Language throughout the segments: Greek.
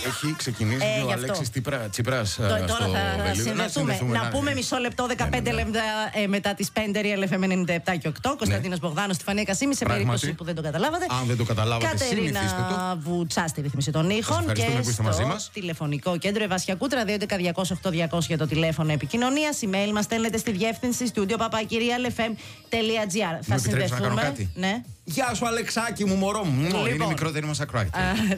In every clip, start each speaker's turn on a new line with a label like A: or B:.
A: Έχει ξεκινήσει ο Αλέξης Τσίπρας στο
B: Τώρα θα συνδεθούμε. Να πούμε μισό λεπτό, 15 λεπτά μετά τις 5, Real FM 97 και 8. Κωνσταντίνος Μπογδάνος, Στεφανία Κασίμη, σε περίπτωση που δεν το καταλάβατε.
A: Αν δεν το καταλάβατε,
B: Κατερίνα Βουτσά στη ρύθμιση των ήχων. Και
A: στο
B: τηλεφωνικό κέντρο Ευασιά Κούτρα, 211-208-200 για το τηλέφωνο επικοινωνίας. Email μας στέλνετε στη διεύθυνση studio@realfm.gr. Θα συνδεθούμε.
A: Ναι. Γεια σου, Αλεξάκη μου, μωρό μου. Λοιπόν, είναι η μικρότερη μας ακροάτη.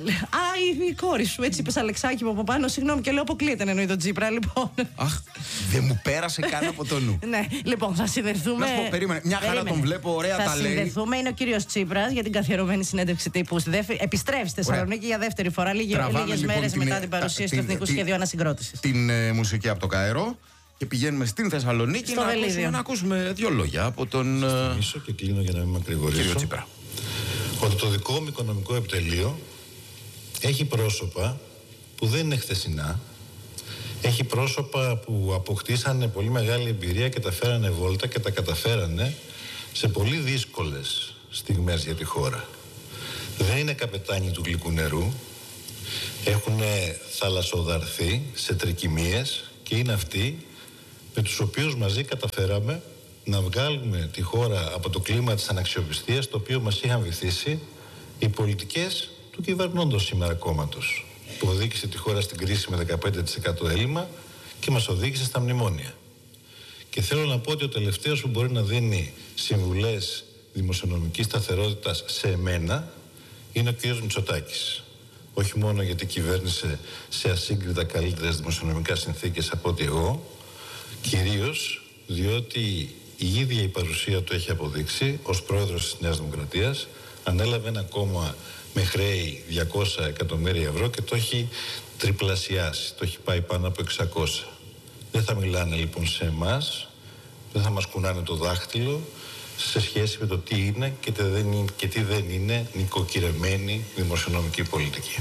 B: Η κόρη σου, έτσι είπες Αλεξάκη μου από πάνω. Συγγνώμη, και λέω αποκλείεται να εννοεί τον Τσίπρα, λοιπόν.
A: Αχ, δεν μου πέρασε καν από το νου.
B: Ναι, λοιπόν, θα συνδεθούμε.
A: Να σου πω, περίμενε. Μια χαρά τον βλέπω, ωραία τα λέει.
B: Θα συνδεθούμε, είναι ο κύριος Τσίπρας για την καθιερωμένη συνέντευξη τύπου. Επιστρέφει στη Θεσσαλονίκη για δεύτερη φορά, λίγες μέρες μετά την παρουσίαση του Εθνικού Σχεδίου Ανασυγκρότησης.
A: Την μουσική από το Καΐρο. Και πηγαίνουμε στην Θεσσαλονίκη να ακούσουμε δύο λόγια από τον.
C: Θα θυμίσω και κλείνω για να μην μακρηγορήσω.
A: Κύριο Τσίπρα.
C: Ότι το δικό μου οικονομικό επιτελείο έχει πρόσωπα που δεν είναι χθεσινά. Έχει πρόσωπα που αποκτήσανε πολύ μεγάλη εμπειρία και τα φέρανε βόλτα και τα καταφέρανε σε πολύ δύσκολες στιγμές για τη χώρα. Δεν είναι καπετάνοι του γλυκού νερού. Έχουν θαλασσοδαρθεί σε τρικυμίες και είναι αυτοί με τους οποίους μαζί καταφέραμε να βγάλουμε τη χώρα από το κλίμα της αναξιοπιστίας το οποίο μας είχαν βυθίσει οι πολιτικές του κυβερνώντος σήμερα κόμματος, που οδήγησε τη χώρα στην κρίση με 15% έλλειμμα και μας οδήγησε στα μνημόνια. Και θέλω να πω ότι ο τελευταίος που μπορεί να δίνει συμβουλές δημοσιονομικής σταθερότητας σε εμένα είναι ο κ. Μητσοτάκης. Όχι μόνο γιατί κυβέρνησε σε ασύγκριτα καλύτερες δημοσιονομικά συνθήκες από ότι εγώ, κυρίως διότι η ίδια η παρουσία του έχει αποδείξει ως πρόεδρος της Νέας Δημοκρατίας, ανέλαβε ένα κόμμα με χρέη 200 εκατομμύρια ευρώ και το έχει τριπλασιάσει, το έχει πάει πάνω από 600. Δεν θα μιλάνε λοιπόν σε εμάς, δεν θα μας κουνάνε το δάχτυλο σε σχέση με το τι είναι και τι δεν είναι νοικοκυρεμένη δημοσιονομική πολιτική.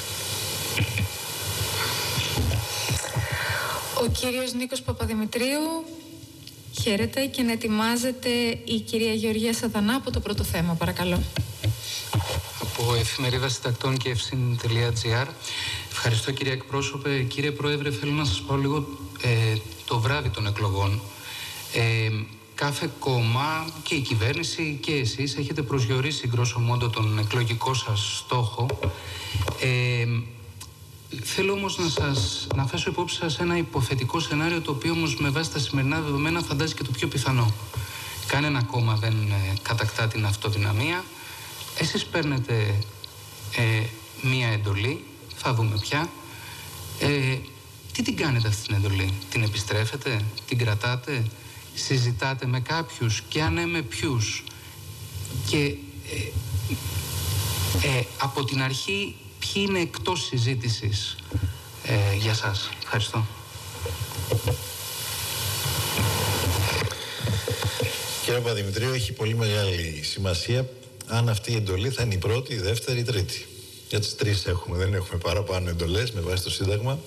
D: Ο κύριος Νίκος Παπαδημητρίου, χαίρετε, και να ετοιμάζεται η κυρία Γεωργία Σατανά από το πρώτο θέμα, παρακαλώ.
E: Από εφημερίδα συντακτών και efsin.gr. Ευχαριστώ κύριε εκπρόσωπε. Κύριε Πρόεδρε, θέλω να σας πω λίγο το βράδυ των εκλογών. Κάθε κόμμα και η κυβέρνηση και εσείς έχετε προσδιορίσει γκρόσο μόντο τον εκλογικό σας στόχο. Θέλω όμως να θέσω υπόψη σας ένα υποθετικό σενάριο, το οποίο όμως με βάση τα σημερινά δεδομένα φαντάζει και το πιο πιθανό. Κανένα κόμμα δεν κατακτά την αυτοδυναμία. Εσείς παίρνετε μία εντολή, θα δούμε ποια. Τι την κάνετε αυτή την εντολή? Την επιστρέφετε, την κρατάτε, συζητάτε με κάποιους, και αν ναι, με ποιους? Και από την αρχή ποιοι είναι εκτός συζήτησης για σας? Ευχαριστώ.
C: Κύριε Παπαδημητρίου, έχει πολύ μεγάλη σημασία αν αυτή η εντολή θα είναι η πρώτη, η δεύτερη, η τρίτη. Για τις τρεις έχουμε, δεν έχουμε παραπάνω εντολές με βάση το Σύνταγμα.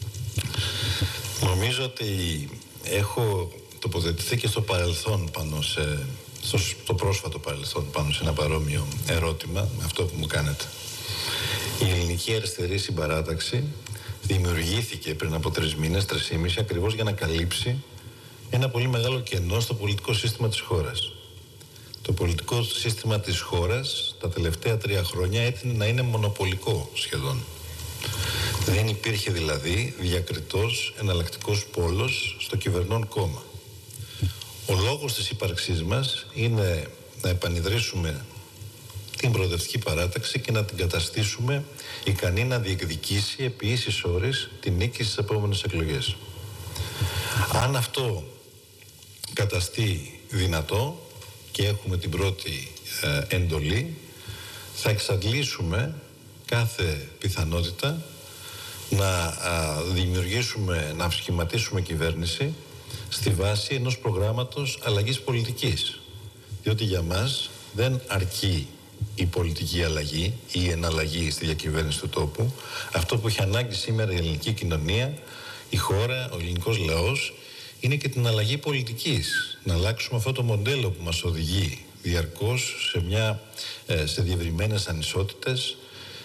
C: Νομίζω ότι έχω τοποθετηθεί και στο παρελθόν στο πρόσφατο παρελθόν πάνω σε ένα παρόμοιο ερώτημα με αυτό που μου κάνετε. Η Ελληνική Αριστερή Συμπαράταξη δημιουργήθηκε πριν από 3 μήνες, 3,5, ακριβώς για να καλύψει ένα πολύ μεγάλο κενό στο πολιτικό σύστημα της χώρας. Το πολιτικό σύστημα της χώρας τα τελευταία 3 χρόνια έτεινε να είναι μονοπολικό σχεδόν. Δεν υπήρχε δηλαδή διακριτός εναλλακτικός πόλος στο κυβερνών κόμμα. Ο λόγος της ύπαρξής μας είναι να επανιδρύσουμε την προοδευτική παράταξη και να την καταστήσουμε ικανή να διεκδικήσει επί ίσης ώρες την νίκη στις επόμενες εκλογές. Αν αυτό καταστεί δυνατό και έχουμε την πρώτη εντολή, θα εξαντλήσουμε κάθε πιθανότητα να δημιουργήσουμε, να σχηματίσουμε κυβέρνηση στη βάση ενός προγράμματος αλλαγής πολιτικής. Διότι για μας δεν αρκεί η πολιτική αλλαγή ή η εναλλαγή στη διακυβέρνηση του τόπου. Αυτό που έχει ανάγκη σήμερα η ελληνική κοινωνία, η χώρα, ο ελληνικός λαός, είναι και την αλλαγή πολιτικής. Να αλλάξουμε αυτό το μοντέλο που μας οδηγεί διαρκώς σε διευρυμένες ανισότητες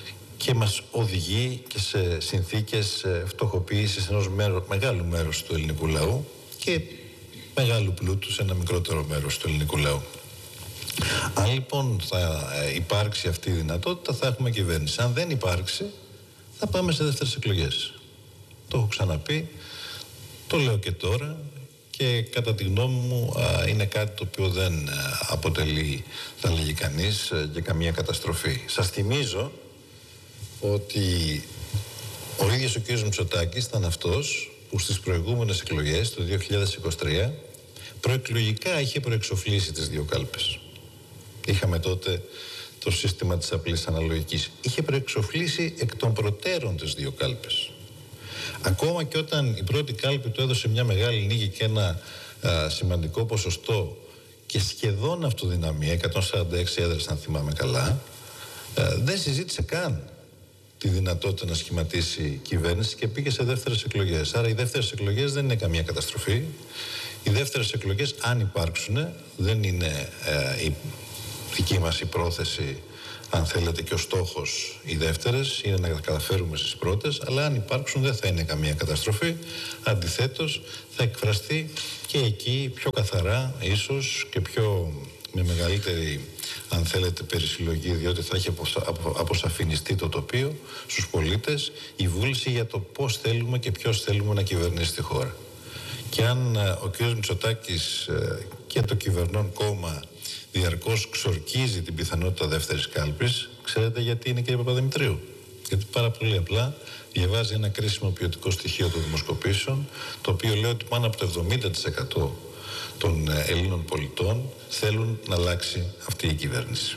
C: και μας οδηγεί και σε συνθήκες φτωχοποίησης ενός μεγάλου μέρους του ελληνικού λαού και μεγάλου πλούτου σε ένα μικρότερο μέρος του ελληνικού λαού. Αν λοιπόν θα υπάρξει αυτή η δυνατότητα, θα έχουμε κυβέρνηση. Αν δεν υπάρξει, θα πάμε σε δεύτερες εκλογές. Το έχω ξαναπεί, το λέω και τώρα και κατά τη γνώμη μου είναι κάτι το οποίο δεν αποτελεί, θα λέγει κανείς, για καμία καταστροφή. Σας θυμίζω ότι ο ίδιος ο κ. Μητσοτάκης ήταν αυτός που στις προηγούμενες εκλογές, το 2023, προεκλογικά είχε προεξοφλήσει τις δύο κάλπες. Είχαμε τότε το σύστημα της απλής αναλογικής. Είχε προεξοφλήσει εκ των προτέρων τις δύο κάλπες. Ακόμα και όταν η πρώτη κάλπη του έδωσε μια μεγάλη νίκη και ένα σημαντικό ποσοστό και σχεδόν αυτοδυναμία, 146 έδρες αν θυμάμαι καλά, δεν συζήτησε καν τη δυνατότητα να σχηματίσει κυβέρνηση και πήγε σε δεύτερες εκλογές. Άρα οι δεύτερες εκλογές δεν είναι καμία καταστροφή. Οι δεύτερες εκλογές, αν υπάρξουν, δεν είναι η δική μας η πρόθεση, αν θέλετε, και ο στόχος οι δεύτερες, είναι να καταφέρουμε στις πρώτες, αλλά αν υπάρξουν δεν θα είναι καμία καταστροφή. Αντιθέτως, θα εκφραστεί και εκεί πιο καθαρά, ίσως και πιο με μεγαλύτερη, αν θέλετε, περισυλλογή, διότι θα έχει αποσαφινιστεί το τοπίο στους πολίτες, η βούληση για το πώς θέλουμε και ποιος θέλουμε να κυβερνήσει τη χώρα. Και αν ο κ. Μητσοτάκης και το κυβερνών κόμμα διαρκώς ξορκίζει την πιθανότητα δεύτερης κάλπης, ξέρετε γιατί είναι, κ. Παπαδημητρίου? Γιατί πάρα πολύ απλά διαβάζει ένα κρίσιμο ποιοτικό στοιχείο των δημοσκοπήσεων, το οποίο λέει ότι πάνω από το 70% των Ελλήνων πολιτών θέλουν να αλλάξει αυτή η κυβέρνηση.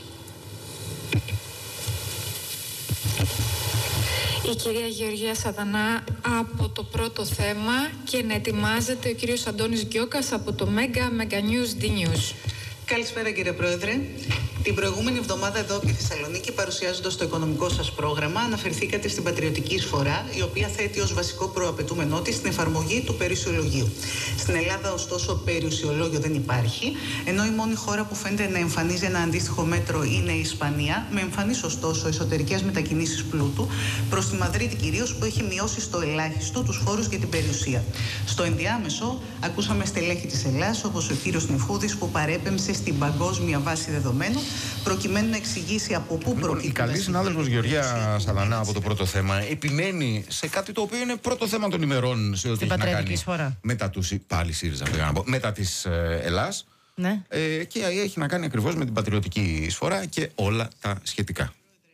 D: Η κυρία Γεωργία Σαδανά από το πρώτο θέμα και να ετοιμάζεται ο κύριος Αντώνης Γκιόκας από το Mega News D-News.
F: Καλησπέρα κύριε Πρόεδρε. Την προηγούμενη εβδομάδα εδώ από τη Θεσσαλονίκη, παρουσιάζοντας το οικονομικό σας πρόγραμμα, αναφερθήκατε στην πατριωτική εισφορά, η οποία θέτει ως βασικό προαπαιτούμενό της την εφαρμογή του περιουσιολογίου. Στην Ελλάδα, ωστόσο, περιουσιολόγιο δεν υπάρχει, ενώ η μόνη χώρα που φαίνεται να εμφανίζει ένα αντίστοιχο μέτρο είναι η Ισπανία, με εμφανείς ωστόσο εσωτερικές μετακινήσεις πλούτου, προς τη Μαδρίτη κυρίως, που έχει μειώσει στο ελάχιστο τους φόρους για την περιουσία. Στο ενδιάμεσο, ακούσαμε στελέχη της Ελλάδας, όπως ο κύριος Νιφούδης, που παρέπεμψε στην παγκόσμια βάση δεδομένων, προκειμένου να εξηγήσει από πού προκύπτει.
A: Η καλή συνάδελφος Γεωργία Σαδανά από το πρώτο θέμα επιμένει σε κάτι το οποίο είναι πρώτο θέμα των ημερών σε ό,τι έχει να κάνει μετά τους, πάλι ΣΥΡΙΖΑ, μετά της Ελλάς.
B: Ναι.
A: Και έχει να κάνει ακριβώς με την πατριωτική εισφορά και όλα τα σχετικά.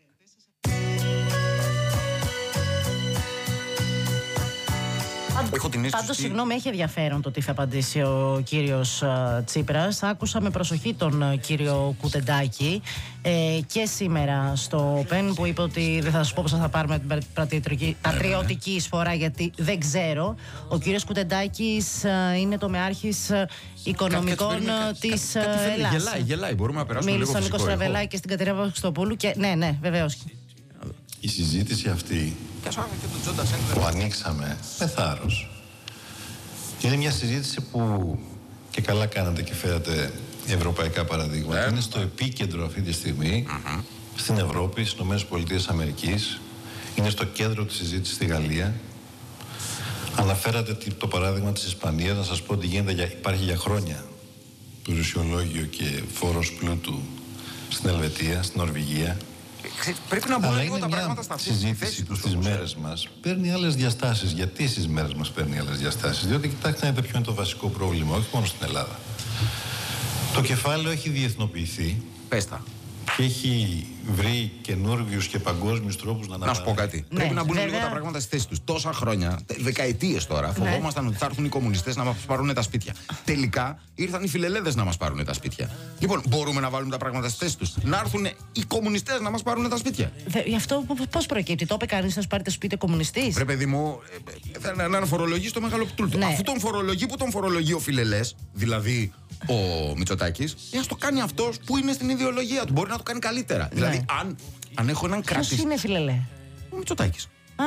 B: Πάντως, συγγνώμη, έχει ενδιαφέρον το τι θα απαντήσει ο κύριος Τσίπρας. Άκουσα με προσοχή τον κύριο Κουτεντάκη και σήμερα στο ΠΕΝ, που είπε ότι δεν θα σας πω πώς θα πάρουμε την πατριωτική εισφορά, γιατί δεν ξέρω. Ο κύριος Κουτεντάκης είναι τομεάρχης οικονομικών της Ελλάδας.
A: Γελάει, μπορούμε να περάσουμε λίγο φυσικό.
B: Μίλησε ο Νίκος Τραβελάκη και στην Κατερίνα Παπαξιστοπούλου και ναι, βεβαίως.
C: Η συζήτηση αυτή που ανοίξαμε με θάρρος είναι μια συζήτηση που και καλά κάνατε και φέρατε ευρωπαϊκά παραδείγματα. Είναι στο επίκεντρο αυτή τη στιγμή στην Ευρώπη, στις ΗΠΑ. Είναι στο κέντρο της συζήτησης στη Γαλλία. Αναφέρατε το παράδειγμα της Ισπανίας. Να σας πω ότι υπάρχει για χρόνια περιουσιολόγιο και φόρος πλούτου στην Ελβετία, στην Νορβηγία.
A: Πρέπει να μπουν λίγο τα πράγματα στα
C: συζήτηση που στις μέρες μας παίρνει άλλες διαστάσεις. Γιατί στις μέρες μας παίρνει άλλες διαστάσεις? Διότι κοιτάξτε να δείτε ποιο είναι το βασικό πρόβλημα, όχι μόνο στην Ελλάδα. Το κεφάλαιο έχει διεθνοποιηθεί.
A: Πέστα.
C: Και έχει βρει καινούργιους και παγκόσμιους τρόπους να αναπαράγει.
A: Να σου πω κάτι. Πρέπει να μπουν λίγο τα πράγματα στη θέση τους. Τόσα χρόνια, δεκαετίες τώρα, φοβόμασταν ότι θα έρθουν οι κομμουνιστές να μας πάρουν τα σπίτια. Τελικά ήρθαν οι φιλελέδες να μας πάρουν τα σπίτια. Λοιπόν, μπορούμε να βάλουμε τα πράγματα στη θέση τους. Να έρθουν οι κομμουνιστές να μας πάρουν τα σπίτια.
B: Γι' αυτό πώς προκύπτει? Το είπε κανείς να σου πάρει το σπίτι ο κομμουνιστής?
A: Ρε παιδί μου, να φορολογήσει το μεγάλο πτούλτο. Ναι. Αφού τον φορολογεί, που τον φορολογεί ο φιλελές, δηλαδή ο Μητσοτάκης, ας το κάνει αυτός που είναι στην ιδεολογία του. Μπορεί να το κάνει καλύτερα. Ναι. Δηλαδή, αν έχω έναν κράτη.
B: Ποιος είναι φιλελέ?
A: Ο Μητσοτάκης.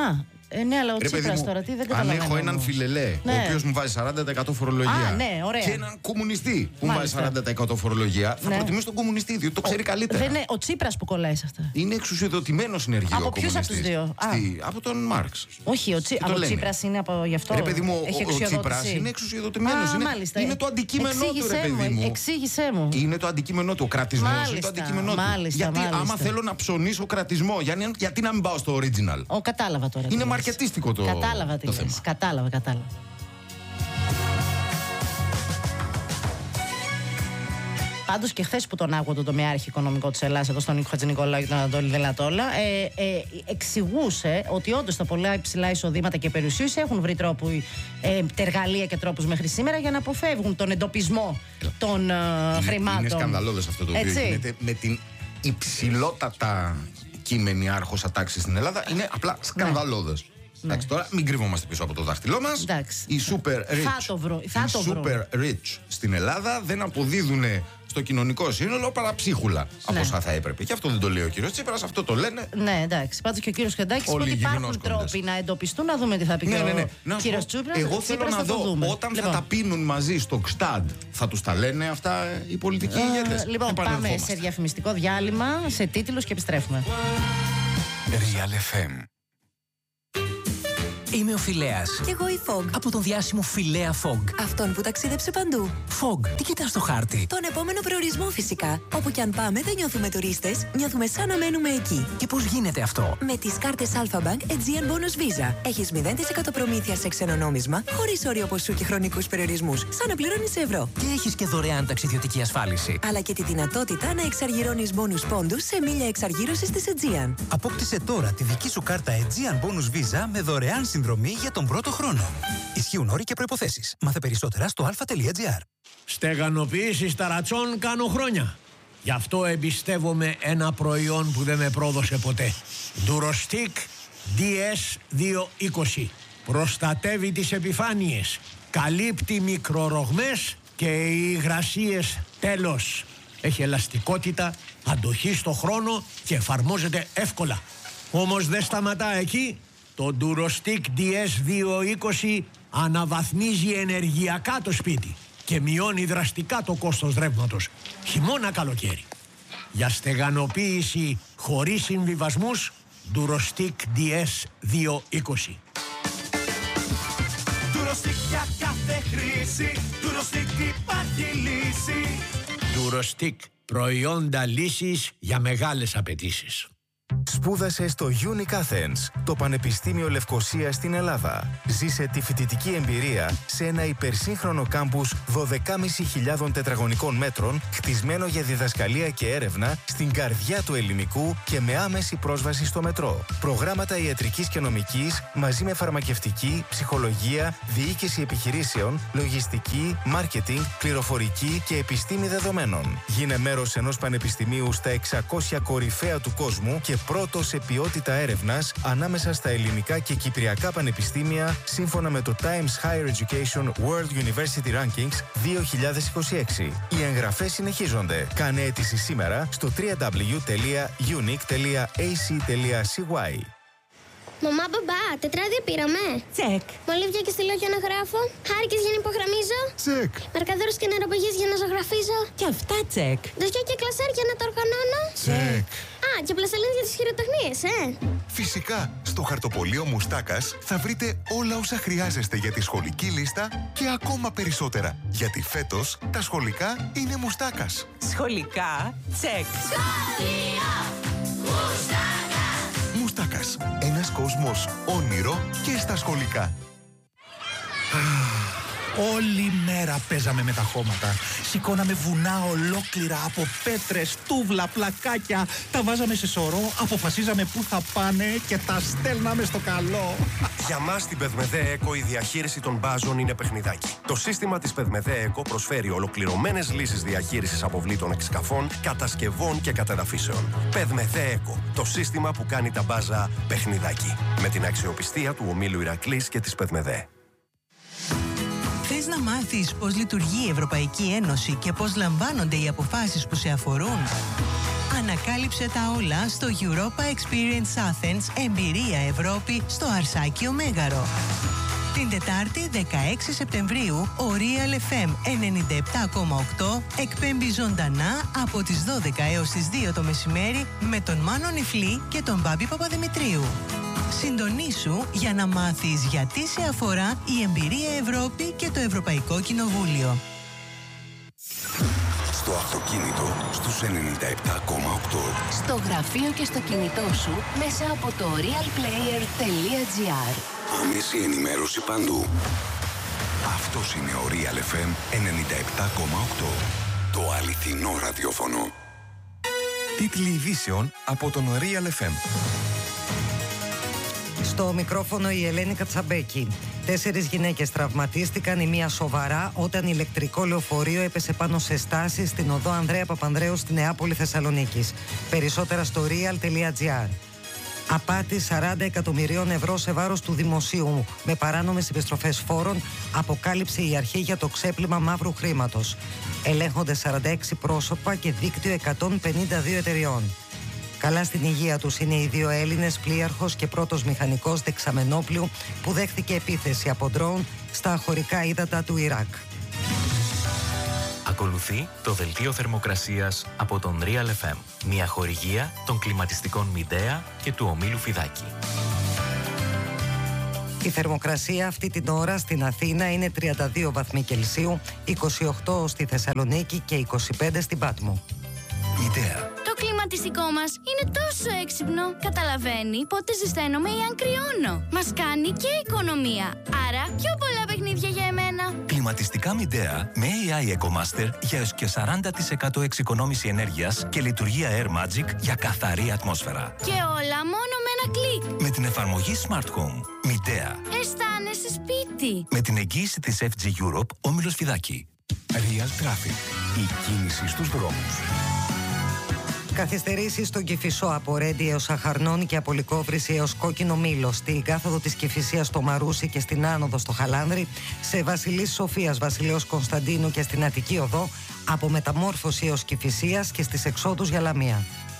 B: Ναι, αλλά ο Τσίπρας τώρα τι δεν καταλαβαίνω.
A: Αν έχω έναν φιλελέ, ο οποίος μου βάζει 40% φορολογία.
B: Ναι, ωραία.
A: Και έναν κομμουνιστή που μου βάζει 40% φορολογία, θα προτιμήσω τον κομμουνιστή, διότι το ξέρει καλύτερα.
B: Δεν είναι ο Τσίπρας που κολλάει σε αυτά.
A: Είναι εξουσιοδοτημένο συνεργείο.
B: Από ποιους από τους δύο?
A: Από τον Μάρξ.
B: Όχι, ο Τσίπρας είναι γι' αυτό.
A: Ρε παιδί μου, ο Τσίπρας είναι εξουσιοδοτημένος. Είναι το αντικείμενό του, ρε παιδί μου.
B: Εξήγησέ μου.
A: Είναι το αντικείμενό του. Ο κρατισμός είναι το αντικείμενό του. Γιατί άμα θέλω να ψωνίσω κρατισμό, γιατί να μην πάω στο original.
B: Κατάλαβα τώρα.
A: Είναι μαρκετίστικο το θέμα.
B: Κατάλαβα τι λες. Κατάλαβα. Πάντως και χθες που τον άκουγα τον τομεάρχη οικονομικό της Ελλάδας εδώ στον Νίκο Χατζηνικολάου και τον Ανατόλη Δελατόλα, εξηγούσε ότι όντως τα πολλά υψηλά εισοδήματα και περιουσίες έχουν βρει εργαλεία και τρόπους μέχρι σήμερα για να αποφεύγουν τον εντοπισμό των χρημάτων. Είναι
A: σκανδαλώδες αυτό το οποίο γίνεται με την υψηλότατα κείμενη άρχωσα τάξη στην Ελλάδα. Είναι απλά σκανδαλώδες. Εντάξει, τώρα μην κρύβομαστε πίσω από το δάχτυλό μας. Οι super rich στην Ελλάδα δεν αποδίδουν στο κοινωνικό σύνολο παραψίχουλα από όσα θα έπρεπε. Και αυτό δεν το λέει ο κύριος Τσίπρας, αυτό το λένε.
B: Ναι, εντάξει. Πάντως και ο κύριος Χεντάκης είπε ότι υπάρχουν τρόποι να εντοπιστούν, να δούμε τι θα πει και ο κύριος Τσίπρας.
A: Εγώ θέλω να δω όταν θα τα πίνουν μαζί στο ΚΣΤΑΔ, θα τους τα λένε αυτά οι πολιτικοί ηγέτες.
B: Λοιπόν, πάμε σε διαφημιστικό διάλειμμα, σε τίτλους και επιστρέφουμε.
G: Real FM. Είμαι ο Φιλέας.
H: Κι εγώ η Fog.
G: Από τον διάσημο Φιλέα Fog.
H: Αυτόν που ταξίδεψε παντού.
G: Fog, τι κοιτάς στο χάρτη?
H: Τον επόμενο προορισμό φυσικά. Όπου κι αν πάμε δεν νιώθουμε τουρίστες, νιώθουμε σαν να μένουμε εκεί.
G: Και πώς γίνεται αυτό?
H: Με τις κάρτες Alpha Bank Aegean Bonus Visa. Έχεις 0% προμήθεια σε ξένο νόμισμα, χωρίς όριο ποσού και χρονικούς περιορισμούς, σαν να πληρώνεις ευρώ.
G: Και έχεις και δωρεάν ταξιδιωτική ασφάλιση.
H: Αλλά και τη δυνατότητα να εξαργυρώνεις bonus πόντους σε μίλια εξαργύρωσης της Aegean.
I: Απόκτησε τώρα τη δική σου κάρτα Aegean Bonus Visa με δωρεάν συνδρομή για τον πρώτο χρόνο. Ισχύουν όροι και προϋποθέσεις. Μάθε περισσότερα στο alpha.gr.
J: Στεγανοποίηση ταρατσών κάνω χρόνια. Γι' αυτό εμπιστεύομαι ένα προϊόν που δεν με πρόδωσε ποτέ. Durostic DS220. Προστατεύει τις επιφάνειες. Καλύπτει μικρορογμές και υγρασίες. Τέλος. Έχει ελαστικότητα, αντοχή στο χρόνο και εφαρμόζεται εύκολα. Όμως δεν σταματά εκεί. Το Durostic DS220 αναβαθμίζει ενεργειακά το σπίτι και μειώνει δραστικά το κόστος ρεύματος, χειμώνα καλοκαίρι. Για στεγανοποίηση χωρίς συμβιβασμούς, Durostic DS220.
K: Durostic για κάθε χρήση, Durostic υπάρχει λύση.
J: Durostic, προϊόντα λύσης για μεγάλες απαιτήσεις.
L: Σπούδασε στο Unique Athens, το Πανεπιστήμιο Λευκωσίας στην Ελλάδα. Ζήσε τη φοιτητική εμπειρία σε ένα υπερσύγχρονο κάμπους 12.500 τετραγωνικών μέτρων, χτισμένο για διδασκαλία και έρευνα στην καρδιά του ελληνικού και με άμεση πρόσβαση στο μετρό. Προγράμματα ιατρικής και νομικής μαζί με φαρμακευτική, ψυχολογία, διοίκηση επιχειρήσεων, λογιστική, μάρκετινγκ, πληροφορική και επιστήμη δεδομένων. Γίνε μέρος ενός πανεπιστημίου στα 600 κορυφαία του κόσμου και πρώτο σε ποιότητα έρευνας ανάμεσα στα ελληνικά και κυπριακά πανεπιστήμια σύμφωνα με το Times Higher Education World University Rankings 2026. Οι εγγραφές συνεχίζονται. Κάνε αίτηση σήμερα στο www.unique.ac.cy.
M: Μαμά, μπαμπά, τετράδια πήραμε.
N: Τσεκ.
M: Μολύβια και στυλόγια να γράφω. Χάρηκες για να υπογραμμίζω.
N: Τσεκ.
M: Μαρκαδόρους και νεροπαγίες για να ζωγραφίζω.
N: Και αυτά τσεκ.
M: Δοσιά και κλασάρ για να τα οργανώνω.
N: Τσεκ.
M: Α, και πλαστελίνες για τις χειροτεχνίες,
O: Φυσικά, στο χαρτοπολείο Μουστάκας θα βρείτε όλα όσα χρειάζεστε για τη σχολική λίστα και ακόμα περισσότερα. Γιατί φέτος τα σχολικά είναι Μουστάκας.
N: Σχολικά, τσεκ.
M: Σχολείο Μουστάκας.
O: Μουστάκας. Ένας κόσμος όνειρο και στα σχολικά.
I: Όλη μέρα παίζαμε με τα χώματα. Σηκώναμε βουνά ολόκληρα από πέτρες, τούβλα, πλακάκια. Τα βάζαμε σε σωρό, αποφασίζαμε πού θα πάνε και τα στέλναμε στο καλό.
P: Για μας στην Πεδμεδέ ΕΚΟ η διαχείριση των μπάζων είναι παιχνιδάκι. Το σύστημα της Πεδμεδέ ΕΚΟ προσφέρει ολοκληρωμένες λύσεις διαχείρισης αποβλήτων εξκαφών, κατασκευών και κατεδαφίσεων. Πεδμεδέ ΕΚΟ, το σύστημα που κάνει τα μπάζα παιχνιδάκι. Με την αξιοπιστία του ομίλου Ηρακλής και της Πεδμεδέ.
Q: Θες να μάθεις πώς λειτουργεί η Ευρωπαϊκή Ένωση και πώς λαμβάνονται οι αποφάσεις που σε αφορούν? Ανακάλυψε τα όλα στο Europa Experience Athens Εμπειρία Ευρώπη στο Αρσάκιο Μέγαρο. Την Τετάρτη 16 Σεπτεμβρίου ο Real FM 97,8 εκπέμπει ζωντανά από τις 12 έως τις 2 το μεσημέρι με τον Μάνο Νιφλή και τον Μπάμπη Παπαδημητρίου. Συντονίσου για να μάθεις γιατί σε αφορά η Εμπειρία Ευρώπη και το Ευρωπαϊκό Κοινοβούλιο.
R: Στο αυτοκίνητο στους 97,8.
S: Στο γραφείο και στο κινητό σου μέσα από το realplayer.gr.
R: Άμεση ενημέρωση παντού. Αυτός είναι ο Real FM 97,8. Το αληθινό ραδιόφωνο.
L: Τίτλοι ειδήσεων από τον Real FM.
T: Στο μικρόφωνο η Ελένη Κατσαμπέκη. 4 γυναίκες τραυματίστηκαν, η μία σοβαρά, όταν ηλεκτρικό λεωφορείο έπεσε πάνω σε στάσεις στην οδό Ανδρέα Παπανδρέου στη Νεάπολη Θεσσαλονίκης. Περισσότερα στο real.gr. Απάτη 40 εκατομμυρίων ευρώ σε βάρος του δημοσίου με παράνομες επιστροφές φόρων, αποκάλυψε η αρχή για το ξέπλυμα μαύρου χρήματος. Ελέγχονται 46 πρόσωπα και δίκτυο 152 εταιριών. Καλά στην υγεία τους είναι οι 2 Έλληνες, πλοίαρχος και πρώτος μηχανικός δεξαμενόπλου που δέχθηκε επίθεση από ντρόουν στα χωρικά ύδατα του Ιράκ.
U: Ακολουθεί το δελτίο θερμοκρασίας από τον Real FM. Μια χορηγία των κλιματιστικών Midea και του ομίλου Φιδάκη.
T: Η θερμοκρασία αυτή την ώρα στην Αθήνα είναι 32 βαθμοί Κελσίου, 28 στη Θεσσαλονίκη και 25 στην Πάτμο.
R: Midea.
M: Το κλιματιστικό μας είναι τόσο έξυπνο. Καταλαβαίνει πότε ζεσταίνομαι ή αν κρυώνω. Μας κάνει και οικονομία. Άρα πιο πολλά παιχνίδια για εμένα.
R: Κλιματιστικά Midea με AI EcoMaster για έως και 40% εξοικονόμηση ενέργειας και λειτουργία Air Magic για καθαρή ατμόσφαιρα.
M: Και όλα μόνο με ένα κλικ.
R: Με την εφαρμογή Smart Home. Midea.
M: Αισθάνεσαι σπίτι.
R: Με την εγγύηση της FG Europe, όμιλος Φιδάκη. Real Traffic. Η κίνηση στους δρόμους.
T: Καθυστερήσεις στον Κηφισό από Ρέντι έως Αχαρνών και από Λυκόβρηση έως Κόκκινο Μήλο, στην κάθοδο της Κηφισίας στο Μαρούσι και στην άνοδο στο Χαλάνδρη, σε Βασιλής Σοφίας Βασιλέως Κωνσταντίνου και στην Αττική Οδό, από Μεταμόρφωση έως Κηφισίας και στις εξόδους για Λαμία.